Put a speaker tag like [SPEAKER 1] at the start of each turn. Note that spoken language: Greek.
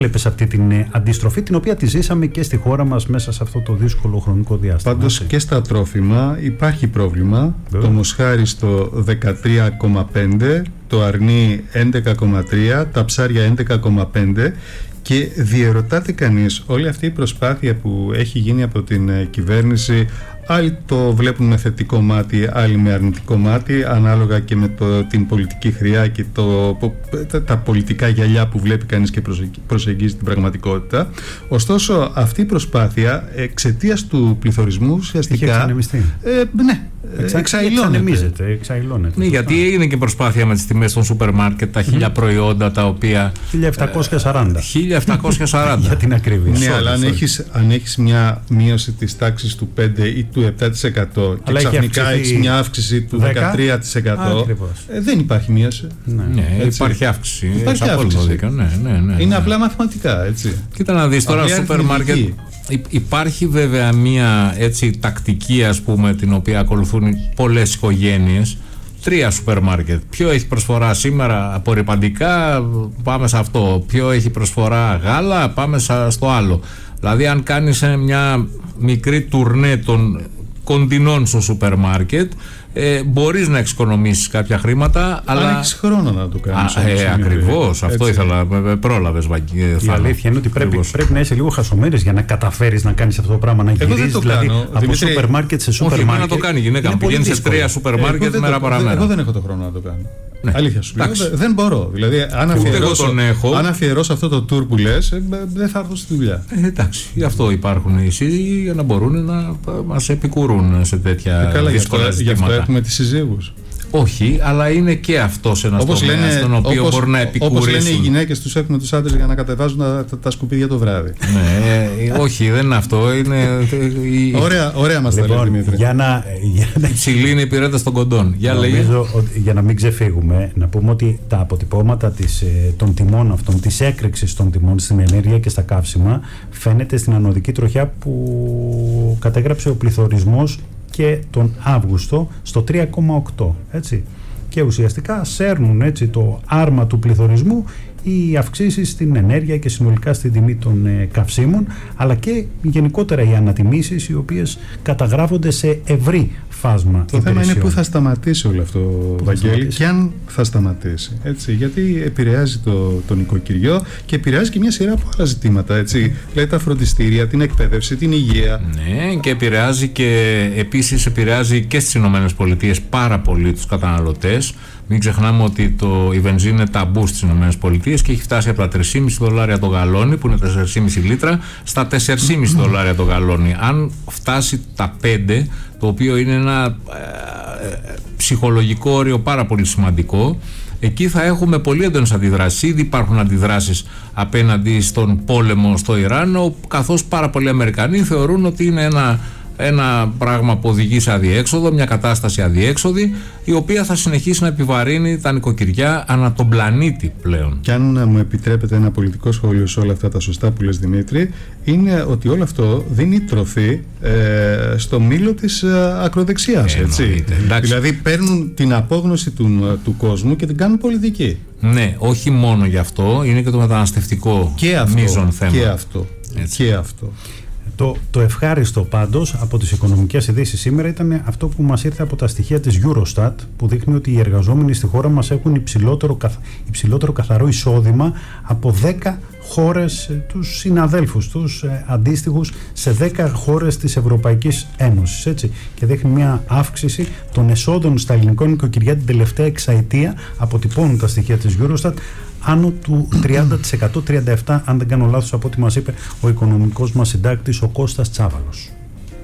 [SPEAKER 1] Βλέπεις αυτή την αντιστροφή, την οποία τη ζήσαμε και στη χώρα μας μέσα σε αυτό το δύσκολο χρονικό διάστημα.
[SPEAKER 2] Πάντως και στα τρόφιμα υπάρχει πρόβλημα. Το μοσχάρι στο 13,5, το αρνί 11,3, τα ψάρια 11,5. Και διερωτάται κανείς, όλη αυτή η προσπάθεια που έχει γίνει από την κυβέρνηση, άλλοι το βλέπουν με θετικό μάτι, άλλοι με αρνητικό μάτι, ανάλογα και με την πολιτική χρειά και τα πολιτικά γυαλιά που βλέπει κανείς και προσεγγίζει την πραγματικότητα. Ωστόσο, αυτή η προσπάθεια εξαιτίας του πληθωρισμού ουσιαστικά
[SPEAKER 1] έχει εξανεμιστεί.
[SPEAKER 2] Ναι, εξαϊλώνεται.
[SPEAKER 3] Ναι, γιατί έγινε και προσπάθεια με τις τιμές των σούπερ μάρκετ, τα 1000 προϊόντα τα οποία 1740
[SPEAKER 1] για την ακρίβεια.
[SPEAKER 2] Ναι, αλλά αν έχεις μια μείωση της τάξης του 5 ή του 7% και ξαφνικά έχεις μια αύξηση του 13%, δεν υπάρχει μείωση.
[SPEAKER 3] Υπάρχει αύξηση.
[SPEAKER 2] Ναι. Είναι απλά μαθηματικά, έτσι.
[SPEAKER 3] Κοίτα να δεις τώρα, σούπερ μάρκετ. Υπάρχει βέβαια μια έτσι τακτική, ας πούμε, την οποία ακολουθούν πολλές οικογένειες. 3 σούπερ μάρκετ. Ποιο έχει προσφορά σήμερα απορριπαντικά, πάμε σε αυτό. Ποιο έχει προσφορά γάλα, πάμε στο άλλο. Δηλαδή, αν κάνεις μια μικρή τουρνέ των κοντινών στο σούπερ μάρκετ, μπορείς να εξοικονομήσεις κάποια χρήματα, αλλά
[SPEAKER 2] αν έχεις χρόνο να το κάνεις.
[SPEAKER 3] Ακριβώς, αυτό ήθελα. Πρόλαβες,
[SPEAKER 1] η αλήθεια είναι ότι πρέπει να είσαι λίγο χασομέρης για να καταφέρεις να κάνεις αυτό το πράγμα. Να γυρίσεις δηλαδή από σούπερ μάρκετ σε σούπερ μάρκετ.
[SPEAKER 3] Όχι, να το κάνει η γυναίκα. Πηγαίνει σε 3 σούπερ μάρκετ μέρα παραμέρα.
[SPEAKER 2] Εγώ δεν έχω το χρόνο να το κάνω. Ναι. Αλήθεια σου λέω, δεν μπορώ. Δηλαδή, αν αφιερώσω αυτό το tour που λες, δεν θα έρθω στη δουλειά.
[SPEAKER 3] Εντάξει, γι' αυτό υπάρχουν οι σύζυγοι, για να μπορούν να μας επικουρούν σε τέτοια δύσκολα ζητήματα.
[SPEAKER 2] Γι' αυτό έχουμε τις συζύγους.
[SPEAKER 3] Όχι, αλλά είναι και αυτός ένας τομέας στον οποίο μπορεί να επικουρήσουν.
[SPEAKER 2] Όπως λένε οι γυναίκες, τους έχουν τους άντρες για να κατεβάζουν τα σκουπίδια το βράδυ.
[SPEAKER 3] Ναι, όχι, δεν είναι αυτό. Είναι
[SPEAKER 2] ωραία μας τα λέει, Δημήτρη.
[SPEAKER 3] Υψηλή είναι η πυρέτα των κοντών.
[SPEAKER 1] Νομίζω ότι για να μην ξεφύγουμε, να πούμε ότι τα αποτυπώματα των τιμών αυτών, της έκρηξης των τιμών στην ενέργεια και στα καύσιμα, φαίνεται στην ανωδική τροχιά που κατέγραψε ο πληθωρισμός και τον Αύγουστο στο 3,8, έτσι. Και ουσιαστικά σέρνουν, έτσι, το άρμα του πληθωρισμού οι αυξήσεις στην ενέργεια και συνολικά στην τιμή των καυσίμων, αλλά και γενικότερα οι ανατιμήσεις, οι οποίες καταγράφονται σε ευρύ φάσμα υπηρεσιών.
[SPEAKER 2] Το θέμα είναι πού θα σταματήσει όλο αυτό, Βαγγέλη, και αν θα σταματήσει, έτσι, γιατί επηρεάζει το νοικοκυριό και επηρεάζει και μια σειρά από άλλα ζητήματα, έτσι, δηλαδή τα φροντιστήρια, την εκπαίδευση, την υγεία.
[SPEAKER 3] Ναι, και επηρεάζει και στις ΗΠΑ πάρα πολύ τους καταναλωτές. Μην ξεχνάμε ότι η βενζίνη είναι ταμπού στις ΗΠΑ και έχει φτάσει από τα $3,5 το γαλόνι, που είναι 4,5 λίτρα, στα $4,5 το γαλόνι. Αν φτάσει τα 5, το οποίο είναι ένα ψυχολογικό όριο πάρα πολύ σημαντικό, εκεί θα έχουμε πολύ έντονες αντιδράσεις. Ήδη υπάρχουν αντιδράσεις απέναντι στον πόλεμο στο Ιράν, καθώς πάρα πολλοί Αμερικανοί θεωρούν ότι είναι ένα πράγμα που οδηγεί σε αδιέξοδο, μια κατάσταση αδιέξοδη, η οποία θα συνεχίσει να επιβαρύνει τα νοικοκυριά ανά τον πλανήτη πλέον.
[SPEAKER 2] Και αν μου επιτρέπετε ένα πολιτικό σχόλιο σε όλα αυτά τα σωστά που λες, Δημήτρη, είναι ότι όλο αυτό δίνει τροφή στο μήλο της ακροδεξιάς. Έτσι. Δηλαδή παίρνουν την απόγνωση του κόσμου και την κάνουν πολιτική.
[SPEAKER 3] Ναι, όχι μόνο γι' αυτό, είναι και το μεταναστευτικό μείζον θέμα.
[SPEAKER 2] Και αυτό.
[SPEAKER 1] Το ευχάριστο πάντως από τις οικονομικές ειδήσεις σήμερα ήταν αυτό που μας ήρθε από τα στοιχεία της Eurostat, που δείχνει ότι οι εργαζόμενοι στη χώρα μας έχουν υψηλότερο καθαρό εισόδημα από 10 χώρες, τους συναδέλφους τους αντίστοιχους σε 10 χώρες της Ευρωπαϊκής Ένωσης, έτσι. Και δείχνει μια αύξηση των εσόδων στα ελληνικά νοικοκυριά την τελευταία εξαετία, αποτυπώνουν τα στοιχεία της Eurostat, άνω του 30%, 37% αν δεν κάνω λάθος από ό,τι μας είπε ο οικονομικός μας συντάκτης ο Κώστας Τσάβαλος.